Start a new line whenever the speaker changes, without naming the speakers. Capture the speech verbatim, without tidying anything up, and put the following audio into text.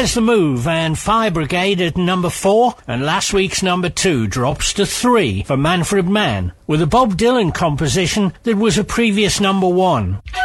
There's the move, and Fire Brigade at number four, and last week's number two drops to three for Manfred Mann, with a Bob Dylan composition that was a previous number one.